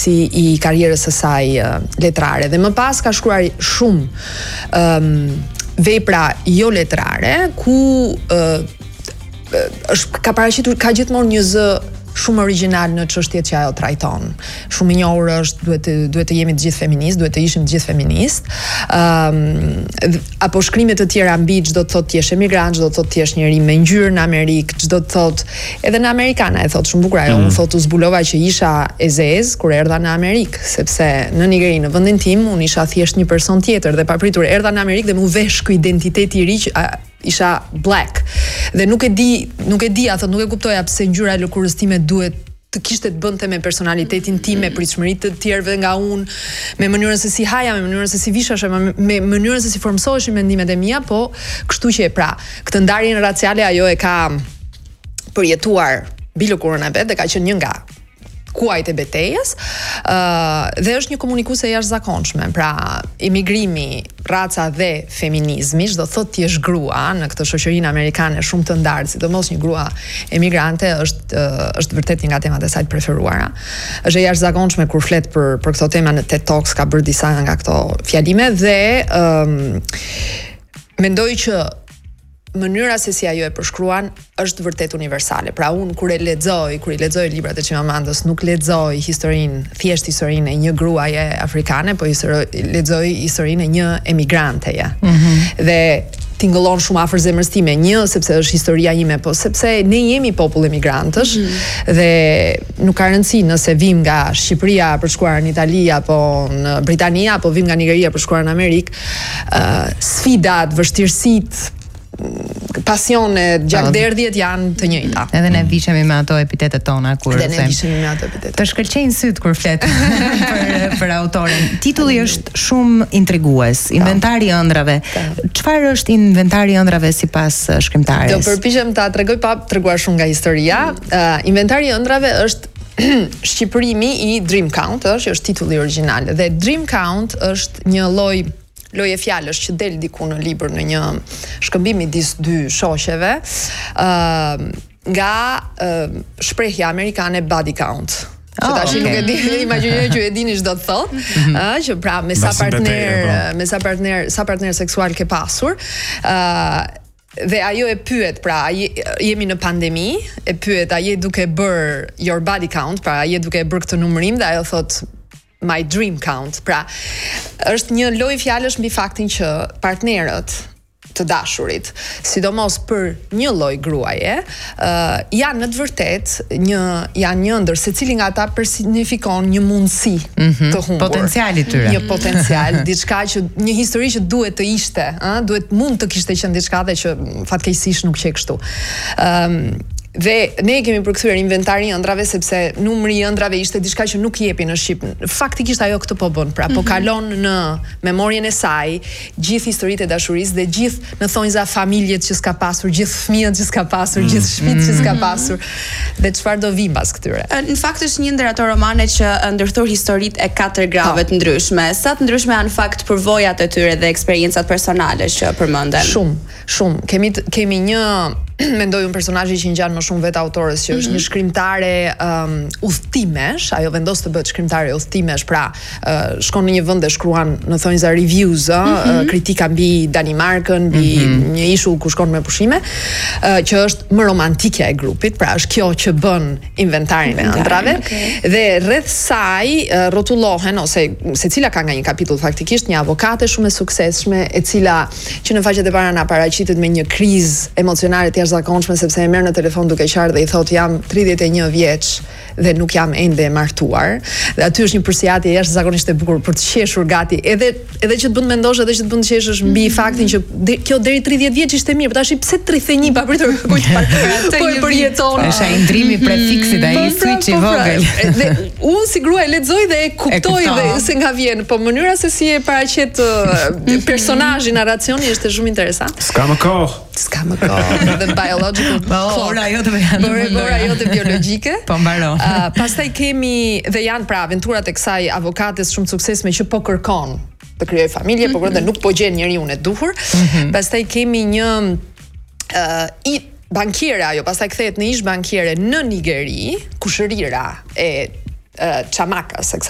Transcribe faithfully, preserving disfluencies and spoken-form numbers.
nisi i karrierës së saj uh, letrare dhe më pas ka shkruar shumë um, vepra jo letrare ku uh, është ka paraqitur ka gjithmonë një zë shumë origjinal në çështjet që ajo trajton. Shumë i njohur është duhet të duhet të jemi të gjithë feminist, duhet të ishim të gjithë feminist. Ëm um, apo shkrimet të tjera mbi çdo të thotë ti je emigrant, çdo të thotë ti je njeri me ngjyrë në Amerikë, çdo të thotë edhe në amerikana e thotë shumë bukur ajo, mm. unë thotë u zbulova që isha e zezë kur erdha në Amerikë, sepse në Nigeri në vendin tim unë isha thjesht një person tjetër dhe papritur erdha në Amerikë dhe më u vesh ky identiteti i ri që isha black dhe nuk e di nuk e dija thotë nuk e kuptoja pse ngjyra e lëkurës time duhet të kishte të bënte me personalitetin tim, me pritshmëritë të tjerëve nga unë, me mënyrën se si haja, me mënyrën se si vishasha, me mënyrën se si formsoheshin mendimet e mia, po kështu që e pra, këtë ndarjen raciale ajo e ka përjetuar mbi lëkurën e vet dhe ka qenë një nga kuajt e betejës, uh, dhe është një komunikuese jashtëzakonshme. Pra, emigrimi, raca dhe feminizmi, çdo thotë ti je grua në këtë shoqërinë amerikane shumë të ndarë, sidomos një grua emigrante, është uh, është vërtet një nga temat e saj të preferuara. Është e jashtëzakonshme kur flet për për këto tema në TED Talks, ka bërë disa nga këto fjalime dhe um, mendoj që mënyra se si ajo e përshkruan është vërtet universale. Pra unë kur e lexoj, kur i lexoj librat e Chimamandës, nuk lexoj historinë, thjesht historinë e një gruaje afrikane, po lexoj historinë e një emigranteje. Mm-hmm. Dhe tingëllon shumë afër zemrës time, një sepse është historia ime, po sepse ne jemi popull emigrantësh, mm-hmm. dhe nuk ka rëndësi nëse vim nga Shqipëria për shkuar në Itali apo në Britani apo vim nga Nigeria për shkuar në Amerikë, uh, sfidat, vështirësitë, pasionet, gjakderdhjet janë të njëjta. Edhe ne vishemi me ato epitetet tona kur Edhe ne vishemi me ato epitetet. Të shkëlqejnë syt kur flet për për autorin. Titulli është shumë intrigues. Inventari i ëndrave. Çfarë është inventari i ëndrave sipas shkrimtares? Do përpiqem ta tregoj pa treguar shumë nga historia. Uh, inventari i ëndrave është shqipërimi i Dream Count, është, është titulli origjinal. Dhe Dream Count është një lloj loje fjalësh që del diku në libër në një shkëmbim midis dy shoqeve, uh, nga uh, shprehja amerikane body count. Që oh, tash okay. nuk e di, imagjinoj që e dini ç'do të thotë, mm-hmm. uh, që pra me sa partner, me sa partner, sa partner seksual ke pasur, uh, dhe ajo e pyet, pra jemi në pandemi, e pyet a je duke bër your body count, pra a je duke bër këtë numërim, dhe ajo thotë my dream count. Pra, është një lojë fjalësh mbi faktin që partnerët të dashurit, sidomos për një lloj gruaje, uh, janë në të vërtetë një janë një ndër secili nga ata personifikon një mundësi mm-hmm. të humbur. Potenciali tyre. Një potencial, diçka që një histori që duhet të ishte, ëh, duhet mund të kishte qenë diçka dhe që fatkeqësisht nuk që kështu. Ëm um, Dhe ne kemi përkthyer inventarin e ëndrave sepse numri i ëndrave ishte diçka që nuk jepi në Shqip. Faktikisht ajo këtë po bën, pra po kalon në memorien e saj gjithë historitë e dashurisë dhe gjithë në thonjza familjet që s'ka pasur, gjithë fëmijët që s'ka pasur, gjithë shtëpitë që s'ka pasur. Dhe çfarë do vim pas këtyre. Në fakt është një ndër ato romane që ndërthur historitë e katër grave të ndryshme. Sa të ndryshme janë në fakt përvojat e tyre dhe eksperiencat personale që përmenden. Shumë, shumë. Kemi kemi një mendoj un personazhi që ngjan më shumë vet autorës, që është mm-hmm. një shkrimtare um, udhtimesh, ajo vendos të bëhet shkrimtare udhtimesh, pra uh, shkon në një vend dhe shkruan në thonjza reviews, mm-hmm. uh, kritika mbi Danimarkën, mbi mm-hmm. një ishull ku shkon me pushime, uh, që është më romantikja e grupit, pra është kjo që bën inventarin e ëndrave, okay. Dhe rreth saj uh, rrotullohen ose secila ka nga një kapitull faktikisht një avokate shumë e suksesshme, e cila që në faqet e para na paraqitet me një krizë emocionale të jashtëzakonshme sepse e merr në telefon duke qartë dhe i thotë jam tridhjetë e një vjeç dhe nuk jam ende e martuar. Dhe aty është një përsiatje jashtëzakonisht e bukur për të qeshur gati, edhe edhe që të bën mendosh, edhe që të bën të qeshësh mbi faktin që de, kjo deri tridhjetë vjeç ishte mirë, por tash pse tridhjetë e një papritur kujt po e përjeton. Është ai ndrimi prefiksit, ai switch i vogël. Dhe unë si grua e lexoj dhe e kuptoj dhe se nga vjen, po mënyra se si e paraqet personazhi, narracioni është shumë interesant. S'ka më kohë. S'ka më kohë. The biological clock. Ora jote janë. Ora jote biologjike. Po mbaron. Uh, pastaj kemi dhe janë pra aventurat e kësaj avokates shumë suksesshme që po kërkon të krijojë familje, mm-hmm. por dhe nuk po gjen njeriu e duhur. Mm-hmm. Pastaj kemi një uh, i bankiere, ajo pastaj kthehet në ish bankiere në Nigeri, kushërira e uh, Chamakas,